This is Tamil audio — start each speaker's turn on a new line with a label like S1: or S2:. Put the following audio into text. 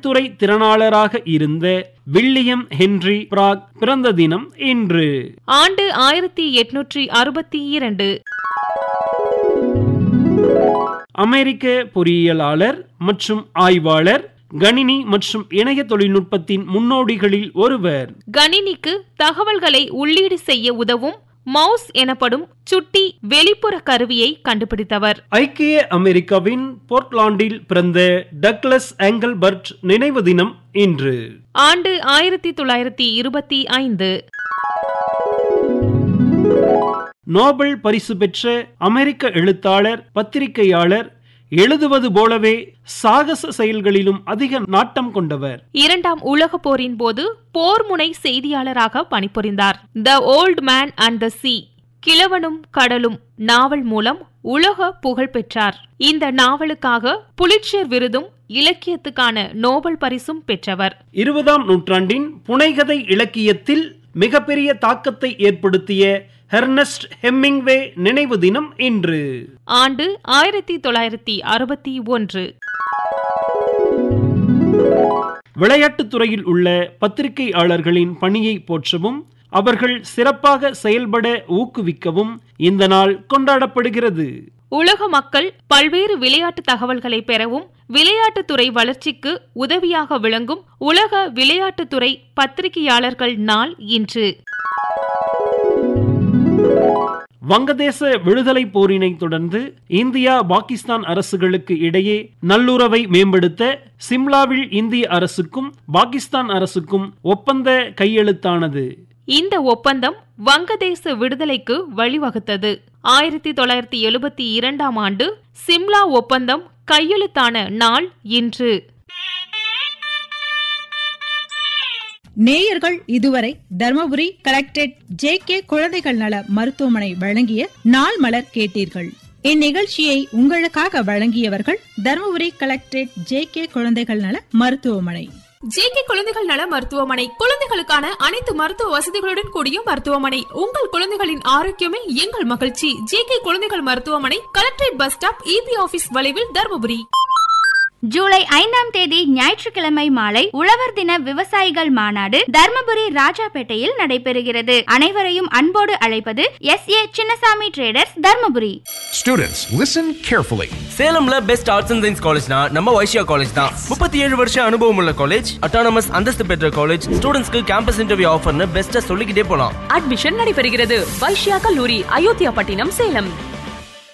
S1: துறை திறனாளராக இருந்த வில்லியம் ஹென்றி பிராக் பிறந்த தினம் இன்று.
S2: ஆண்டு 1862.
S1: அமெரிக்க பொறியியலாளர் மற்றும் ஆய்வாளர், கணினி மற்றும் இணைய தொழில்நுட்பத்தின் முன்னோடிகளில் ஒருவர்.
S2: கணினிக்கு தகவல்களை உள்ளீடு செய்ய உதவும் மவுஸ் எனப்படும் சுட்டி வெளிப்புற கருவியை கண்டுபிடித்தவர்.
S1: ஐக்கிய அமெரிக்காவின் போர்ட்லாண்டில் பிறந்த டக்ளஸ் ஏங்கல்பர்ட் நினைவு தினம் இன்று.
S2: ஆண்டு 1925.
S1: நோபல் பரிசு பெற்ற அமெரிக்க எழுத்தாளர், பத்திரிகையாளர், எழுதுவது போலவே சாகச செயல்களிலும் அதிக நாட்டம் கொண்டவர்.
S2: 2ஆம் உலக போரின் போது போர்முனை செய்தியாளராக பணிபுரிந்தார். The old man and the சீ, கிழவனும் கடலும் நாவல் மூலம் உலக புகழ் பெற்றார். இந்த நாவலுக்காக புலிட்சர் விருதும் இலக்கியத்துக்கான நோபல் பரிசும் பெற்றவர்.
S1: 20ஆம் நூற்றாண்டின் புனைகதை இலக்கியத்தில் மிகப்பெரிய தாக்கத்தை ஏற்படுத்திய ஹெர்னஸ்ட் ஹெமிங்வே நினைவு தினம் இன்று.
S2: ஆண்டு 1961.
S1: விளையாட்டுத் துறையில் உள்ள பத்திரிகையாளர்களின் பணியை போற்றவும் அவர்கள் சிறப்பாக செயல்பட ஊக்குவிக்கவும் இந்த நாள் கொண்டாடப்படுகிறது.
S2: உலக மக்கள் பல்வேறு விளையாட்டு தகவல்களை பெறவும் விளையாட்டுத்துறை வளர்ச்சிக்கு உதவியாக விளங்கும் உலக விளையாட்டுத்துறை பத்திரிகையாளர்கள் நாள் இன்று.
S1: வங்கதேச விடுதலை போரினை தொடர்ந்து இந்தியா பாகிஸ்தான் அரசுகளுக்கு இடையே நல்லுறவை மேம்படுத்த சிம்லாவில் இந்திய அரசுக்கும் பாகிஸ்தான் அரசுக்கும் ஒப்பந்த கையெழுத்தானது.
S2: இந்த ஒப்பந்தம் வங்கதேச விடுதலைக்கு வழிவகுத்தது. 1972ஆம் ஆண்டு சிம்லா ஒப்பந்தம் கையெழுத்தான நாள் இன்று.
S3: நேயர்கள் இதுவரை தர்மபுரி கலெக்டரேட் JK குழந்தைகள் நல மருத்துவமனை வழங்கிய நாள் மலர் கேட்டீர்கள். இந்நிகழ்ச்சியை உங்களுக்காக வழங்கியவர்கள் தர்மபுரி கலெக்டரேட் JK குழந்தைகள் நல மருத்துவமனை.
S4: JK குழந்தைகள் நல மருத்துவமனை குழந்தைகளுக்கான அனைத்து மருத்துவ வசதிகளுடன் கூடிய மருத்துவமனை. உங்கள் குழந்தைகளின் ஆரோக்கியமே எங்கள் மகிழ்ச்சி. JK குழந்தைகள் மருத்துவமனை, collectorate bus stop, EP office வளைவில், தர்மபுரி.
S5: ஜூலை 5ஆம் தேதி ஞாயிற்றுக்கிழமை மாலை உழவர் தின விவசாயிகள் மாநாடு தர்மபுரி ராஜாபேட்டையில் நடைபெறுகிறது. அனைவரையும் அன்போடு அழைப்பது SA Chinnasamy traders, Dharmapuri.
S6: Students, listen carefully.
S7: சேலம்ல best arts and science காலேஜ்னா நம்ம வைஷ்யா காலேஜ் தான். 37 வருஷம் அனுபவம் உள்ள காலேஜ், அட்டானமஸ் அந்தஸ்து பெற்ற காலேஜ், ஸ்டூடெண்ட்ஸ்க்கு கேம்பஸ் இன்டர்வியூ ஆஃபர்னு பெஸ்ட்டா சொல்லிக்கிட்டே போலாம்.
S4: அட்மிஷன் நடைபெறுகிறது. வைஷ்யா கல்லூரி, அயோத்தியா பட்டினம், சேலம்.